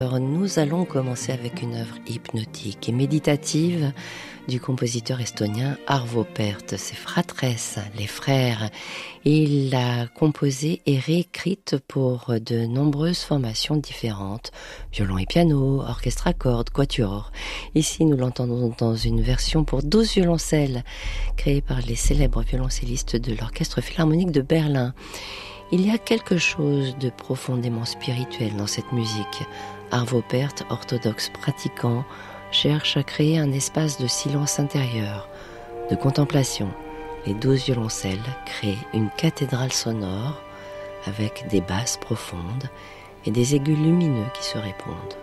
Alors, nous allons commencer avec une œuvre hypnotique et méditative du compositeur estonien Arvo Pärt, ses fratres, les frères. Il l'a composée et réécrite pour de nombreuses formations différentes, violon et piano, orchestre à cordes, quatuor. Ici, nous l'entendons dans une version pour 12 violoncelles, créée par les célèbres violoncellistes de l'Orchestre Philharmonique de Berlin. Il y a quelque chose de profondément spirituel dans cette musique. Arvo Pärt, orthodoxe pratiquant, cherche à créer un espace de silence intérieur, de contemplation. Les 12 violoncelles créent une cathédrale sonore avec des basses profondes et des aigus lumineux qui se répondent.